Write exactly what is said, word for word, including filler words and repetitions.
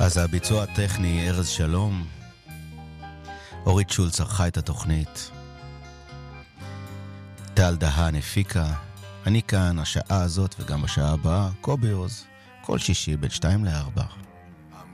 אז הביצוע הטכני ארז שלום, אורית שולץ ערכה את התוכנית, טל דהן הפיקה. אני כאן השעה הזאת וגם בשעה הבאה, קובי עוז, כל שישי בין שתיים לארבע.